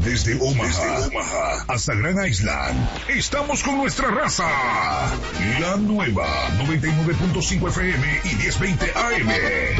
Desde Omaha hasta Grand Island, estamos con nuestra raza. La nueva 99.5 FM y 1020 AM.